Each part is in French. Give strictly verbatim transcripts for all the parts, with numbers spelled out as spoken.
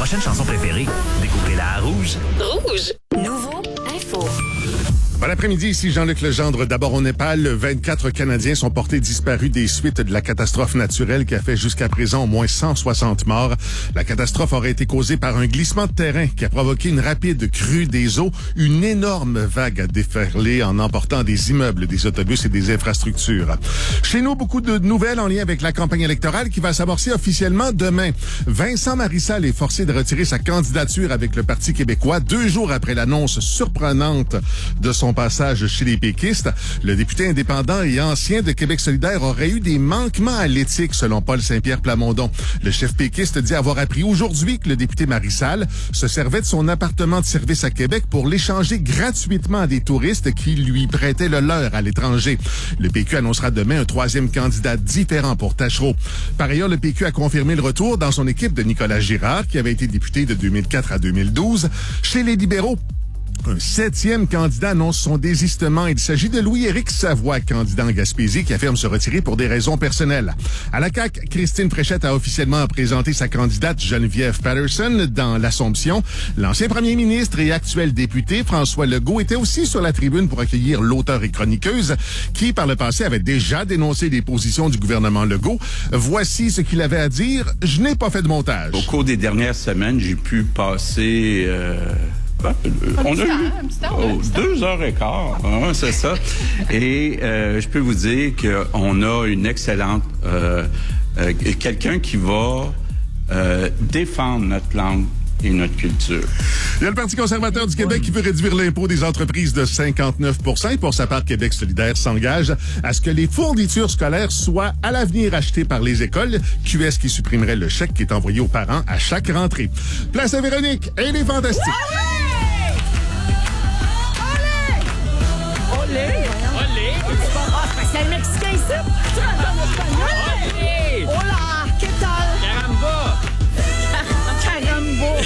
prochaine chanson préférée. Découvrez-la à Rouge. Rouge. Nouveau info. Bon après-midi, ici Jean-Luc Legendre. D'abord au Népal, vingt-quatre Canadiens sont portés disparus des suites de la catastrophe naturelle qui a fait jusqu'à présent au moins cent soixante morts. La catastrophe aurait été causée par un glissement de terrain qui a provoqué une rapide crue des eaux. Une énorme vague a déferlé en emportant des immeubles, des autobus et des infrastructures. Chez nous, beaucoup de nouvelles en lien avec la campagne électorale qui va s'amorcer officiellement demain. Vincent Marissal est forcé de retirer sa candidature avec le Parti québécois deux jours après l'annonce surprenante de son passage chez les péquistes. Le député indépendant et ancien de Québec solidaire aurait eu des manquements à l'éthique, selon Paul Saint-Pierre Plamondon. Le chef péquiste dit avoir appris aujourd'hui que le député Marissal se servait de son appartement de service à Québec pour l'échanger gratuitement à des touristes qui lui prêtaient le leur à l'étranger. Le P Q annoncera demain un troisième candidat différent pour Tachereau. Par ailleurs, le P Q a confirmé le retour dans son équipe de Nicolas Girard, qui avait été député de deux mille quatre à deux mille douze. Chez les libéraux, un septième candidat annonce son désistement. Il s'agit de Louis-Éric Savoie, candidat en Gaspésie, qui affirme se retirer pour des raisons personnelles. À la C A Q, Christine Fréchette a officiellement présenté sa candidate Geneviève Patterson dans l'Assomption. L'ancien premier ministre et actuel député François Legault était aussi sur la tribune pour accueillir l'auteur et chroniqueuse qui, par le passé, avait déjà dénoncé les positions du gouvernement Legault. Voici ce qu'il avait à dire. Je n'ai pas fait de montage. Au cours des dernières semaines, j'ai pu passer... Euh On a eu oh, deux heures et quart, hein, c'est ça. Et euh, je peux vous dire qu'on a une excellente... Euh, euh, quelqu'un qui va euh, défendre notre langue et notre culture. Il y a le Parti conservateur du Québec qui veut réduire l'impôt des entreprises de cinquante-neuf pour cent. Et pour sa part, Québec solidaire s'engage à ce que les fournitures scolaires soient à l'avenir achetées par les écoles. Q S qui supprimerait le chèque qui est envoyé aux parents à chaque rentrée. Place à Véronique et les Fantastiques. Olé! Olé! C'est le Mexicain ici? Tu l'entends en espagnol? Olé! Hola! Que tal? Caramba! Carambo!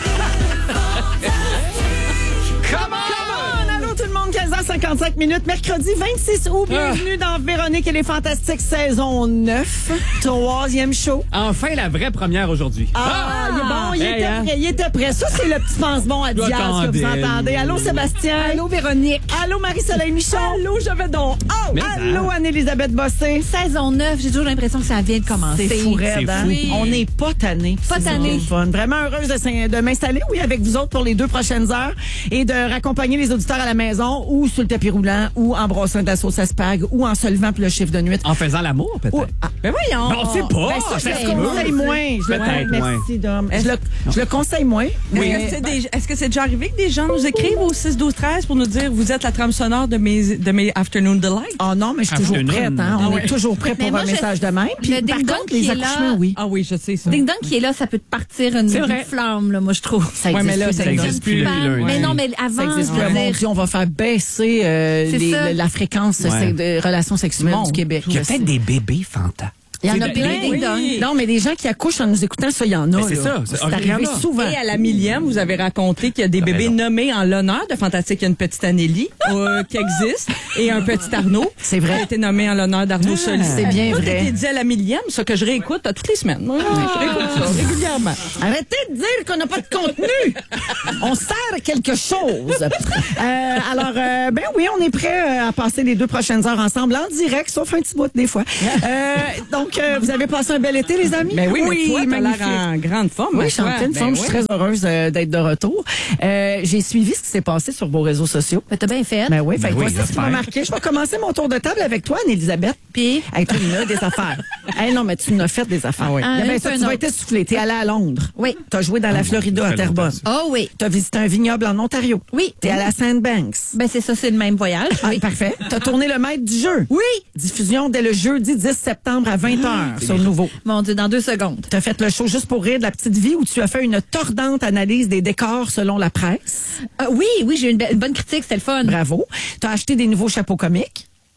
Come on! Allô tout le monde, quinze heures cinquante-cinq minutes, mercredi vingt-six août. Bienvenue dans Véronique et les Fantastiques, saison neuf, troisième show. Enfin, la vraie première aujourd'hui. Ah, il est bon, il Hey, était hein? prêt, il était prêt. Ça, c'est le petit pense-bon à Diaz que vous entendez. Allô Sébastien. Allô Véronique. Allô Marie-Soleil Michon. Allô Jevedon. Oh, Mais allô hein? Anne-Élisabeth Bossé. Saison neuf, j'ai toujours l'impression que ça vient de commencer. C'est fou, raide, C'est hein? fou. Oui. On n'est pas tannés. Pas C'est tannés. ça qui est fun. Vraiment heureuse de, s'in- de m'installer, oui, avec vous autres pour les deux prochaines heures et de raccompagner les auditeurs à la maison ou sur le tapis roulant ou en brossant de la sauce à spag ou en se levant pour le chiffre de nuit. En faisant l'amour, peut-être. Ou- ah, ben voyons. Ben, on sait pas. Ben, ça, je Ça le se peut. conseille moins. Je le Peut-être Merci, Dom. Je le, je le conseille moins. Est-ce mais- que c'est des- est-ce que c'est déjà arrivé que des gens nous écrivent au six douze treize pour nous dire vous êtes la trame sonore de mes, de mes Afternoon Delight? Oh non, mais je suis toujours Afternoon. prête. Hein? On Ah est ouais. toujours prêt pour Mais moi, un je- message de même. Puis, le par ding-dong contre, qui les est accouchements, là- oui. Ah oui, je sais ça. Ding Dong qui est là, ça peut te partir une, C'est une vrai. flamme, là, moi, je trouve. Ça Ouais, existe mais là, plus, ça Ding Dong. existe plus depuis lundi. Mais non, mais Ça avant, existe je plus. veux Mon dire, Dieu, on va faire baisser euh, C'est les- ça. la fréquence Ouais. c'est de relations sexuelles Mon du Québec. Il y a peut-être des bébés Fanta. Il y en a C'est plein. des- Ding Dong. Oui. Non, mais des gens qui accouchent en nous écoutant, ça, il y en a. Mais c'est là. ça, c'est- C'est ok, arrivé il y en a. souvent. Et à la millième, vous avez raconté qu'il y a des T'as bébés raison. nommés en l'honneur de Fantastique. Il y a une petite Anneli euh, qui existe et un petit Arnaud. C'est vrai. Qui a été nommé en l'honneur d'Arnaud Solis. c'est bien Tout vrai. a été dit à la millième, ça que je réécoute à toutes les semaines. Ouais, Je réécoute ça régulièrement. Arrêtez de dire qu'on n'a pas de contenu. On sert à quelque chose. Euh, alors, euh, ben oui, on est prêt euh, à passer les deux prochaines heures ensemble en direct, sauf un petit bout des fois. Euh, donc, euh, vous avez passé un bel été, les amis? Ben oui, mais toi, t'as magnifique. l'air en grande forme. Oui, hein, je suis en toi. pleine Ben forme. Je oui. suis très heureuse euh, d'être de retour. Euh, J'ai suivi ce qui s'est passé sur vos réseaux sociaux. Ben, t'as bien fait. Ben oui, fait que oui, voici ce qui m'a j'espère. marqué. Je vais commencer mon tour de table avec toi, Anne-Élisabeth. Puis, Hey, toi, il y en a des affaires. Hey, non, mais tu nous as fait des affaires. Ah oui. Il y a Ah, bien un ça, peu tu un vas autre. être essoufflé. T'es allé à Londres. oui. T'as joué dans la Florida, à ça fait longtemps, Terrebonne. ça. Oh oui. T'as visité un vignoble en Ontario. Oui. T'es allé à Sandbanks. Ben, c'est ça, c'est le même voyage. Ah, Oui. parfait. T'as tourné le maître du jeu. Oui. Diffusion dès le jeudi dix septembre à vingt heures sur Nouveau. Mon Dieu, dans deux secondes. T'as fait le show Juste pour rire de la petite vie où tu as fait une tordante analyse des décors selon la presse. Ah, oui, oui, j'ai eu une, be- une bonne critique, c'était le fun. Bravo. T'as acheté des nouveaux chapeaux comiques.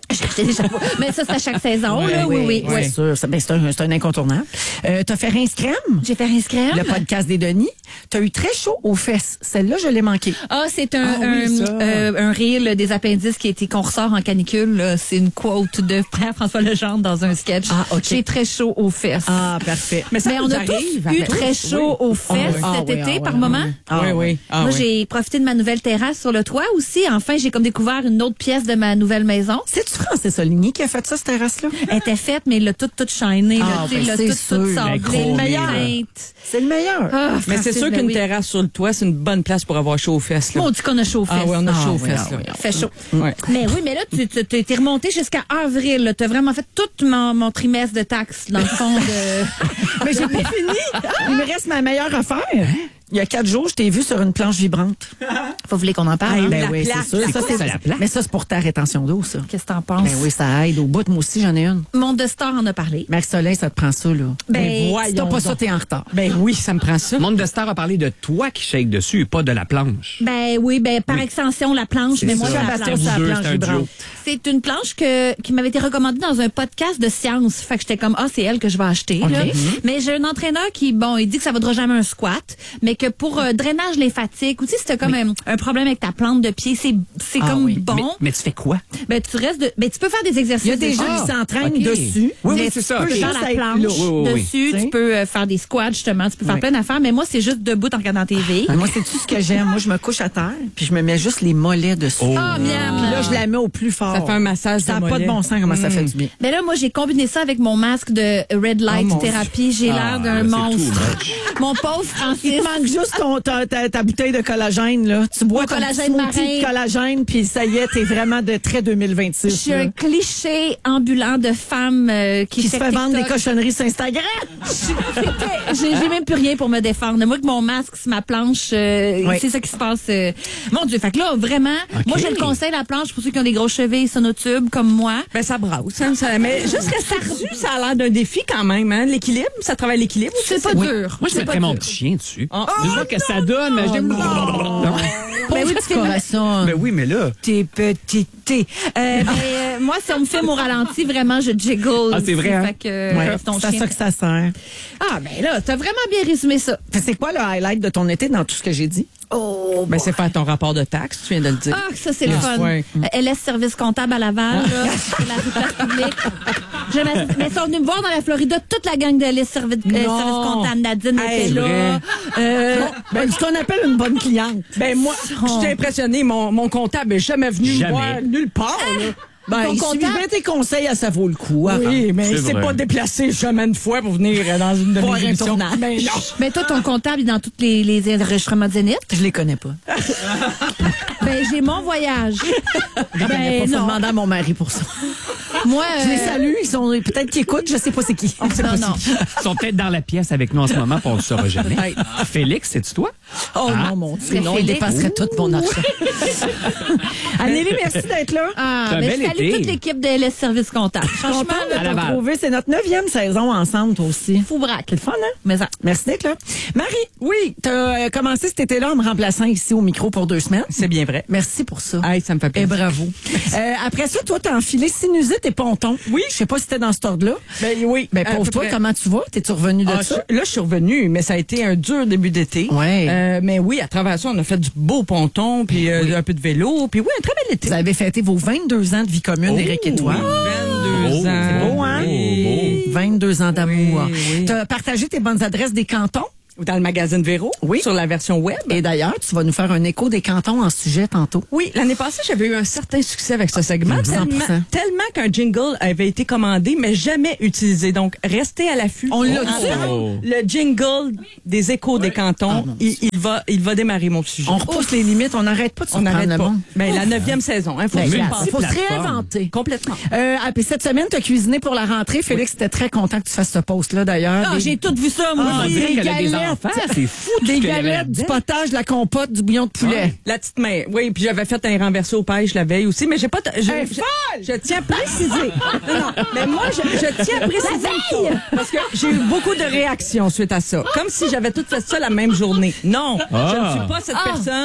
J'ai acheté des chapeaux. Mais ça, c'est à chaque saison, Ouais, là. Oui, oui. C'est oui. sûr. C'est ben, c'est un, c'est un incontournable. Euh, t'as fait Rince Crème, J'ai fait Rince Crème. le podcast des Denis. T'as eu très chaud aux fesses. Celle-là, je l'ai manqué. Ah, c'est un, Ah oui, un, ça. euh, un reel des appendices qui a été qu'on ressort en canicule. là. C'est une quote de frère François Legendre dans un sketch. Ah, OK. J'ai très chaud aux fesses. Ah, parfait. Mais ça Mais on nous a arrive tous eu avec- très chaud aux fesses Ah cet oui, été ah oui, par ah moment. oui. Ah oui, oui. Ah, Moi, oui. j'ai profité de ma nouvelle terrasse sur le toit aussi. Enfin, j'ai comme découvert une autre pièce de ma nouvelle maison. C'est-tu Francis Soligny qui a fait ça, cette terrasse-là? Elle était faite, mais il l'a toute, toute shinée. là, Ah, tu sais, ben, là, c'est toute, toute sûr. sablée, C'est le meilleur. teinte. C'est le meilleur. Ah, Mais c'est Francis, sûr ben qu'une oui. terrasse sur le toit, c'est une bonne place pour avoir chaud aux fesses. Là. Bon, on dit qu'on a chaud aux fesses. Ah oui, on a Ah chaud aux oui, fesses. ah là. oui, ah Fait chaud. Ouais. Mais oui, mais là, tu tu- tu- t'es remonté jusqu'à avril. Tu as vraiment fait tout mon, mon trimestre de taxes, dans le fond. de... Mais j'ai pas fini. Il me reste ma meilleure affaire. Il y a quatre jours, je t'ai vu sur une planche vibrante. Faut voulez qu'on en parle. hein? Ben la oui, plaque. c'est sûr. C'est Ça, quoi, ça, la plaque? Mais ça, c'est pour ta rétention d'eau, ça. Qu'est-ce que t'en penses? Ben oui, ça aide. Au bout, moi aussi, j'en ai une. Monde de Star en a parlé. Marie-Soleil, ça te prend ça, là. Ben, si t'as pas voyons ça, donc. t'es en retard. Ben oui, ça me prend ça. Monde de Star a parlé de toi qui shake dessus, pas de la planche. Ben oui, ben par extension, la planche, mais moi, ça. c'est la Sébastien, planche. c'est la Vous deux, planche c'est un vibrante. duo. C'est une planche que, qui m'avait été recommandée dans un podcast de science. Fait que j'étais comme, ah, c'est elle que je vais acheter. là. Mais j'ai un entraîneur qui, bon, il dit que ça vaudra jamais un squat, mais que pour euh, drainage lymphatique, ou tu sais, si t'as comme un, un problème avec ta plante de pied, c'est c'est Ah comme oui. bon. Mais, mais tu fais quoi? Ben tu restes de, ben tu peux faire des exercices. Il y a des de- gens Ah, qui s'entraînent ok. dessus. Oui, mais oui, c'est tu ça. peux Ok. Tu peux juste faire la être planche là. Oui, oui, oui. dessus, T'sais. tu peux euh, faire des squats justement, tu peux faire Oui. plein d'affaires, mais moi c'est juste debout en regardant T V. Moi, c'est-tu ce que j'aime? Moi, je me couche à terre, puis je me mets juste les mollets dessus. Oh. Ah, miam. Puis là, je la mets au plus fort. Ça fait un massage Ça de n'a pas de mollets. bon sens comment ça Mm. fait du bien. Mais là, moi, j'ai combiné ça avec mon masque de Red Light Oh, mon Therapy. J'ai Ah, l'air d'un là, c'est monstre. too much. Mon pauvre Il Francis. te manque juste ton, ta, ta, ta bouteille de collagène, là. Tu bois Mon ton collagène smoothie marin. de collagène, puis ça y est, t'es vraiment de très deux mille Je vingt-six. suis là. un cliché ambulant de femme euh, qui, Qui se fait vendre des TikTok. cochonneries sur Instagram. J'ai j'ai même plus rien pour me défendre. Moi, que mon masque, c'est ma planche, euh, Oui. c'est ça qui se passe. euh. Mon Dieu, fait que là, vraiment, moi, je le conseille, la planche, pour ceux qui ont des gros chevilles sonotubes comme moi. Ben ça brasse. Hein, ça, mais juste rester dessus, ça a l'air d'un défi quand même. Hein, l'équilibre, ça travaille l'équilibre. C'est pas dur. Moi, je C'est mettrais pas mon dur. petit chien dessus. Oh. Je vois que ça donne, mais je dis... Non. Ben oui, tu fais ça. Ben oui, mais là... Tes petits thés. Euh, ben, euh, moi, si on me filme au ralenti, vraiment, je jiggle. Ah, c'est vrai, hein? Fait que, euh, Ouais, ton c'est à chien. ça que ça sert. Ah, ben là, t'as vraiment bien résumé ça. Fait, C'est quoi le highlight de ton été dans tout ce que j'ai dit? Oh, Ben c'est faire ton rapport de taxe, tu viens de le dire. Ah, ça, c'est le Ah, fun. ouais. Euh, L S Service Comptable à Laval, là, sur la rue Place Publique. Je m'ass- mais ils sont venus me voir dans la Florida, toute la gang de L S Service, euh, Non. Service Comptable. Nadine Hey, était là. vrai. Euh, Ben, ce qu'on appelle une bonne cliente. Ben moi, je suis impressionné. Mon, mon comptable est jamais venu Jamais. me voir nulle part. là. Ben, Ton il comptable- suivait tes conseils, à ça vaut le coup. hein. Oui, mais c'est il s'est vrai. pas déplacé jamais une fois pour venir euh, dans une de Voir mes un émissions. tournage. Ben non. mais toi, ton comptable est dans tous les, les enregistrements de Zénith. Je les connais pas. Ben, j'ai mon voyage. Il Ben, faut non. demander à mon mari pour ça. Moi, Je les euh, salue, ils sont peut-être qu'ils écoutent, je sais pas c'est qui. non, non. Ils sont peut-être dans la pièce avec nous en ce moment, puis on le saura jamais. Félix, c'est-tu toi? Oh Ah. non, mon Dieu, C'est non, il Félix. dépasserait tout mon argent. Anneli, merci d'être là. Ah, C'est un ben, bel je salue été. toute l'équipe de L S Service Comptable. Franchement, Content de À te Laval. retrouver. C'est notre neuvième saison ensemble, toi aussi. fou braque. C'est le fun, hein? Mais ça. Merci d'être là. Marie, oui, tu as commencé cet été-là en me remplaçant ici au micro pour deux semaines. C'est bien vrai. Merci pour ça. Hey, ça me fait Et plaisir. bravo. Euh, après ça, toi, t'as enfilé sinusite et ponton. Oui. Je sais pas si t'es dans cet ordre-là. Ben oui. Ben, à pauvre peu toi, près. comment tu vas? T'es-tu revenu de Ah, ça? je- là, je suis revenue, mais ça a été un dur début d'été. Ouais. Euh, mais oui, à travers ça, on a fait du beau ponton, puis euh, un peu de vélo, puis oui, un très bel été. Vous avez fêté vos vingt-deux ans de vie commune, Éric et toi. vingt-deux Oh, ans. C'est beau, hein? beau, vingt-deux ans d'amour. Oui, oui. T'as partagé tes bonnes adresses des cantons. Dans le magazine Véro, Oui. sur la version web. Et d'ailleurs, tu vas nous faire un écho des cantons en sujet tantôt. Oui, l'année passée, j'avais eu un certain succès avec ce segment, cent pour cent. tellement, tellement qu'un jingle avait été commandé, mais jamais utilisé. Donc, restez à l'affût. On l'a En dit. temps, Le jingle des échos des cantons, Ah, mon il, il va, il va démarrer mon sujet. On repousse les limites, on n'arrête pas de On surprendre n'arrête le pas. monde. Ben, la neuvième saison, hein, faut Ben, que je regarde, passe. faut se plateforme. réinventer. Complètement. Euh, ah, puis cette semaine, tu as cuisiné pour la rentrée. Félix était très content que tu fasses ce post-là, d'ailleurs. Ah, Des- j'ai tout vu ça, moi. Ah, On des dirait qu'elle a des galettes. enfants. C'est fou. tout Des ce qu'elle avait galettes, du là-dedans. potage, de la compote, du bouillon de poulet. La petite main. Oui, puis j'avais fait un renversé au pêche la veille aussi, mais j'ai pas. t- Je, Hey, je, folle! je tiens à préciser. Non, non, mais moi, je, je tiens à préciser ça, parce que j'ai eu beaucoup de réactions suite à ça, comme si j'avais tout fait ça la même journée. Non, Ah. je ne suis pas cette personne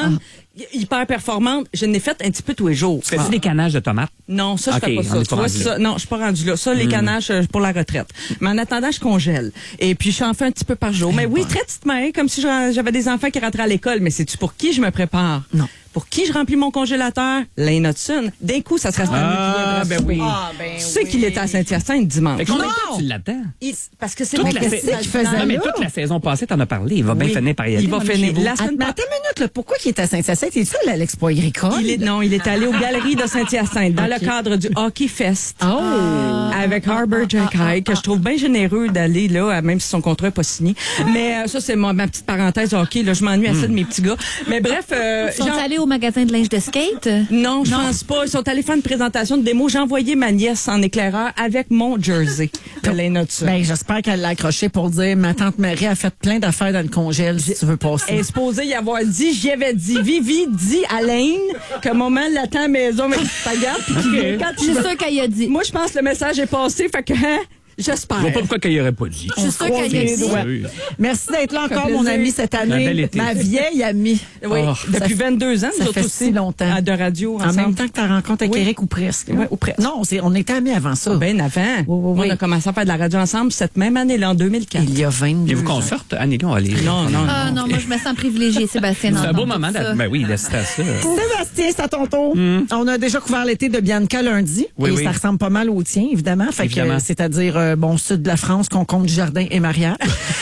hyper performante. Je n'ai fait un petit peu tous les jours. Fais-tu des canages de tomates? Non, ça, je Ok, fais pas on ça. est Tu pas vois, rendu ça, là. non, je suis pas rendu là. Ça, les canages, euh, pour la retraite. Mais en attendant, je congèle. Et puis, j'en fais un petit peu par jour. Mais oui, très petite main, comme si j'en- j'avais des enfants qui rentraient à l'école. Mais sais-tu pour qui je me prépare? Non. Pour qui je remplis mon congélateur? Lane Hudson. D'un coup, ça serait Stanley Ah, qui viendrait ben oui. Ah, ben Tu sais qu'il était à Saint-Hyacinthe dimanche. Fait combien de Non! temps tu l'attends? Il- parce que c'est Toute mon la, qu'est-ce sa- qu'il faisait non, mais là? toute la saison passée, t'en as parlé. Il va bien Oui. finir par y aller. Il va mon finir. chez vous. La semaine Mais attends une minute, là. Pourquoi il est à Saint-Hyacinthe? Il est seul à l'Expo agricole? Il est, non, il est allé aux Galeries de Saint-Hyacinthe dans le cadre du Hockey Fest. Oh! Avec Harbour Jack High, que je trouve bien généreux d'aller là, même si son contrat n'est pas signé. Mais euh, ça, c'est ma, ma petite parenthèse hockey. Là, je m'ennuie assez de mes petits gars. Mais bref, euh, Ils sont j'en- allés au magasin de linge de skate? non, je pense pas. Ils sont allés faire une présentation de démo. J'ai envoyé ma nièce en éclaireur avec mon jersey de Lane Hudson. Ben, j'espère qu'elle l'a accroché pour dire ma tante Marie a fait plein d'affaires dans le congèle si tu veux passer. Elle est supposée y avoir dit, j'y avais dit, Vivi dit à Lane que maman l'attend à la maison avec sa garde. Puis qu'il vient quand Je il suis veut. sûre qu'elle y a dit. Moi, je pense que le message est passé. Fait que, hein, j'espère. Je vois pas pourquoi qu'il aurait pas dit. Je suis sûre qu'elle y a les dit. doigts. Oui. Merci d'être là encore, fait mon plaisir. ami, cette Un année. bel été. Ma vieille amie. Oui, Oh. depuis Ça- vingt-deux ans, ça nous autres fait aussi, si longtemps. à de radio En ensemble. même temps que ta rencontre avec Oui. Eric ou presque. là. Oui, ou presque. Non, c'est- on était amis avant ça. Ben avant. oui, oui. On a commencé à faire de la radio ensemble cette même année, là, en deux mille quatre. Il y a vingt-deux Et vous ans. consorte? Annie, on va aller. Non, non, Ah non, moi, je me sens privilégiée, Sébastien. C'est un beau d'entendre moment. tout ça. d'être- Ben oui, laisse à ça. Sébastien, c'est à ton tour. On a déjà couvert l'été de Bianca lundi. Oui, et oui. ça ressemble pas mal au tien, évidemment. Fait que, Évidemment. euh, c'est-à-dire, euh, bon, sud de la France, concombre du jardin et mariage.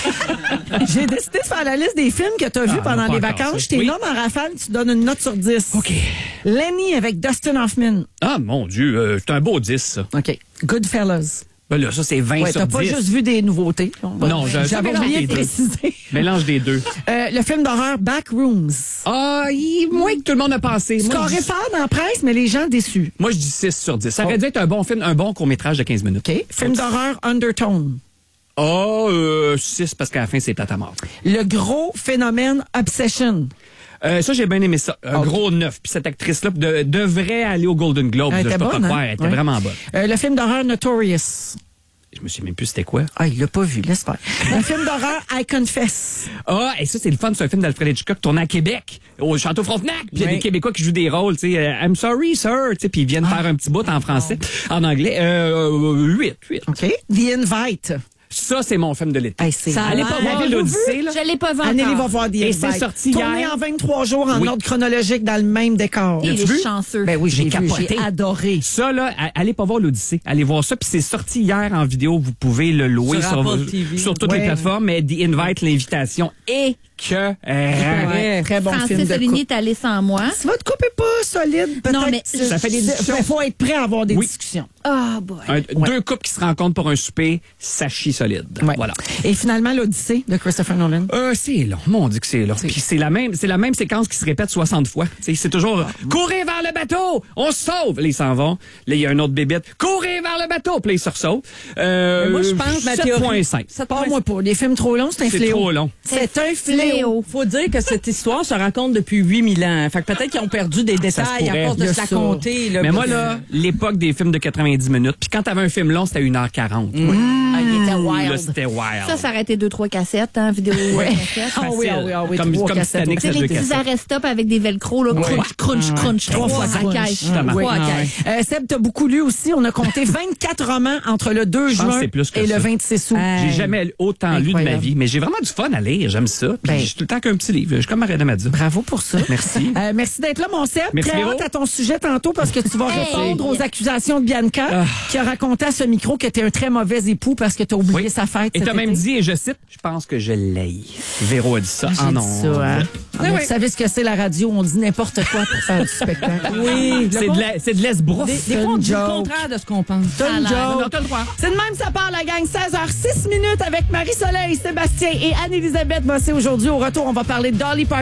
J'ai décidé de faire la liste des films que tu as vus Ah, pendant non, les pas encore, vacances. ça. Je t'ai Oui. nommé en rafale, tu donnes une note sur dix. OK. Lenny avec Dustin Hoffman. Ah, mon Dieu, euh, c'est un beau dix, ça. OK. Goodfellas. Ben là, ça, c'est vingt Ouais, sur t'as pas dix. juste vu des nouveautés. Non, je- j'avais mélange oublié des de deux. préciser. Mélange des deux. Euh, le film d'horreur Backrooms. Ah, il- moins que tout le monde a pensé. Moi, Scoré je, fort dans la presse, mais les gens déçus. moi, je dis six sur dix. Ça aurait dû être un bon film, un bon court-métrage de quinze minutes. OK. Film d'horreur Undertone. Ah, euh, six parce qu'à la fin, c'est plate à mort. Le gros phénomène Obsession. Euh, ça, j'ai bien aimé ça. Un Ok. gros neuf. Puis cette actrice-là de- devrait aller au Golden Globe. Elle là, était je peux bonne, pas hein? croire. Elle était Ouais. vraiment bonne. Euh, le film d'horreur Notorious. Je me souviens même plus c'était quoi. Ah, il l'a pas vu, laisse faire. Le film d'horreur I Confess. Ah, et ça, c'est le fun. C'est un film d'Alfred Hitchcock tourné à Québec, au Château Frontenac. Puis il y a Oui. des Québécois qui jouent des rôles, tu sais. euh, I'm sorry, sir. Tu sais, puis ils viennent faire un petit bout en français, en anglais. Euh, huit, huit. OK. The Invite. Ça, c'est mon film de l'été. Hey, c'est Allez pas malade. voir L'avez-vous l'Odyssée, là. Je l'ai pas vu Anneli encore. va voir The Et Invite. c'est sorti Tourné hier. en vingt-trois jours en Oui. ordre chronologique dans le même décor. Il L'as-tu est vu? chanceux. Ben oui, j'ai J'ai capoté. capoté. J'ai adoré. Ça, là, a- allez pas voir l'Odyssée. Allez voir ça. Puis c'est sorti hier en vidéo. Vous pouvez le louer Sur sur, Apple vos- T V. sur toutes Ouais. les plateformes. Mais The Invite, l'invitation est que Ouais, très bon film Francis de Oligny couple. est allé sans moi. Si votre couple est pas solide, peut-être Non, mais que ça fait des discussions. Il faut être prêt à avoir des Oui. discussions. Ah, boy. Un- Deux couples qui se rencontrent pour un souper, ça chie solide. Ouais. Voilà. Et finalement, l'Odyssée de Christopher Nolan. Euh, c'est long. Mon Dieu que c'est long. Puis c'est la même, c'est la même séquence qui se répète soixante fois. Tu sais, c'est toujours courir vers le bateau, on se sauve. Là, ils s'en vont. Là, il y a un autre bébête. Courir vers le bateau, puis là, ils se ressauvent. Euh, Mais moi, je pense, ma sept théorie- virgule cinq. Pas moi pas. Les films trop longs, c'est un C'est fléau. trop long. C'est un fléau. Léo. Faut dire que cette histoire se raconte depuis huit mille ans. Fait que peut-être qu'ils ont perdu des se détails pourrait. à force Il y de a se la ça. compter. Là, Mais puis moi, que- là, l'époque des films de quatre-vingt-dix minutes, puis quand t'avais un film long, c'était une heure quarante. Ah, il était wild. Là, c'était wild. Ça, ça aurait été deux, trois cassettes, hein, vidéo. euh, cassette. Ah oui, ah oui, ah oui, Comme, trois comme cassettes. Titanic, Tu sais, c'est les deux petits cassettes. arrêts stop avec des velcro, là, crunch, crunch, crunch, Trois fois crunch. caisses. Justement. Oui. Trois Ah, caisses. ouais. Euh, Seb, t'as beaucoup lu aussi. On a compté vingt-quatre romans entre le deux Je pense que juin c'est plus que et ça. le vingt-six août. J'ai jamais autant lu de ma Incroyable. vie, mais j'ai vraiment du fun à lire. J'aime ça. Puis Ben. j'ai tout le temps qu'un petit livre. Je suis comme Maria Madza. Bravo pour ça. Merci. Euh, merci d'être là, mon Seb. Merci, Très Véro. hâte à ton sujet tantôt parce que tu vas Hey. répondre aux accusations de Bianca qui a raconté à ce micro que t'es un très mauvais époux parce que t'as oublié Oui. sa fête. Et cet t'as même été. dit, et je cite, je pense que je l'ai. Véro a dit ça. J'ai Ah dit non. ça, hein. Ah, mais oui. Vous savez ce que c'est la radio? On dit n'importe quoi pour faire du spectacle. Oui, C'est de la- c'est de l'esbrouf. Des, des fois, on dit le joke. contraire de ce qu'on pense. C'est une Alors, joke. Non, t'as le droit. C'est de même, ça part, la gang. seize heures six minutes avec Marie-Soleil, Sébastien et Anne-Élisabeth Bossé aujourd'hui. Au retour, on va parler de Dolly Parton.